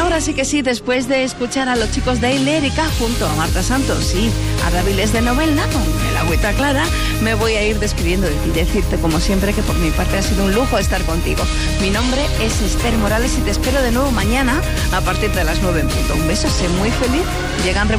ahora sí que sí, después de escuchar a los chicos de Ilérica junto a Marta Santos y a Daviles de Novelda con el Agüita Clara, me voy a ir despidiendo de ti, decirte como siempre que por mi parte ha sido un lujo estar contigo. Mi nombre es Esther Morales y te espero de nuevo mañana a partir de las 9 en punto. Un beso, sé muy feliz. Llegan